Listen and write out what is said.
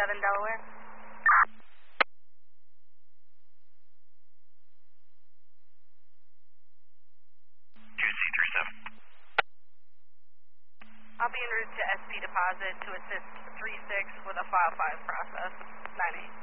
Delaware. 2C37. I'll be en route to SP Deposit to assist 3-6 with a file 5 process. 9-8.